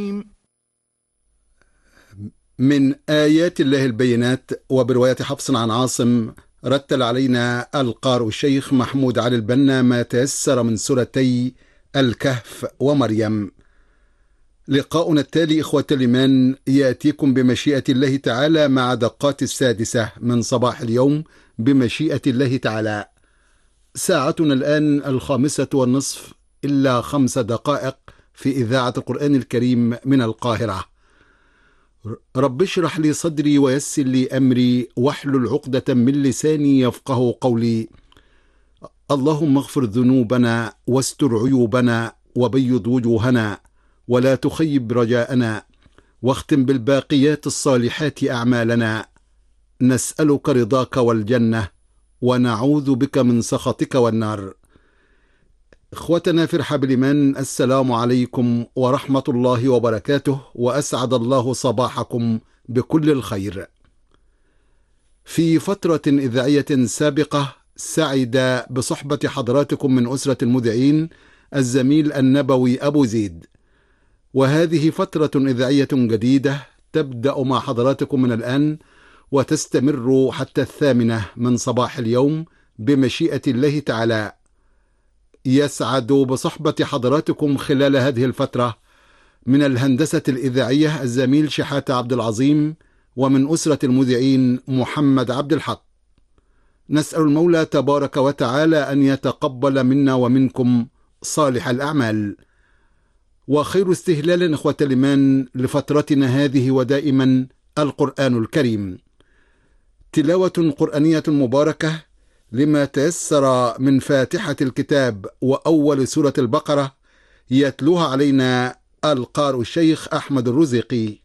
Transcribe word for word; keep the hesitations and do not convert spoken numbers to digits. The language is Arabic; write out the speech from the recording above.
من آيات الله البينات. وبرواية حفص عن عاصم رتل علينا القارئ الشيخ محمود علي البنا ما تيسر من سورتي الكهف ومريم. لقاؤنا التالي إخوة الإيمان يأتيكم بمشيئة الله تعالى مع دقات السادسة من صباح اليوم بمشيئة الله تعالى. ساعتنا الآن الخامسة والنصف إلا خمس دقائق في إذاعة القرآن الكريم من القاهرة. رب اشرح لي صدري ويسر لي أمري واحلل عقدة من لساني يفقه قولي. اللهم اغفر ذنوبنا واستر عيوبنا وبيض وجوهنا ولا تخيب رجاءنا واختم بالباقيات الصالحات أعمالنا. نسألك رضاك والجنة ونعوذ بك من سخطك والنار. إخوتنا في رحاب الإيمان، السلام عليكم ورحمة الله وبركاته، وأسعد الله صباحكم بكل الخير. في فترة إذاعية سابقة سعد بصحبة حضراتكم من أسرة المذيعين الزميل النبوي أبو زيد، وهذه فترة إذاعية جديدة تبدأ مع حضراتكم من الآن وتستمر حتى الثامنة من صباح اليوم بمشيئة الله تعالى. يسعد بصحبة حضراتكم خلال هذه الفترة من الهندسة الإذاعية الزميل شحاتة عبد العظيم، ومن أسرة المذيعين محمد عبد الحق. نسأل المولى تبارك وتعالى أن يتقبل منا ومنكم صالح الأعمال. وخير استهلال إخوة الإيمان لفترتنا هذه ودائما القرآن الكريم، تلاوة قرآنية مباركة لما تيسر من فاتحة الكتاب وأول سورة البقرة، يتلوها علينا القارئ الشيخ أحمد الرزيقي.